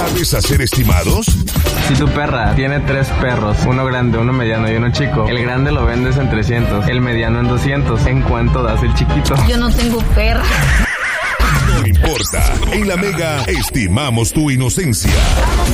¿Sabes hacer estimados? Si tu perra tiene 3 perros, uno grande, uno mediano y uno chico, el grande lo vendes en 300, el mediano en 200. ¿En cuánto das el chiquito? Yo no tengo perra. No importa. En La Mega estimamos tu inocencia.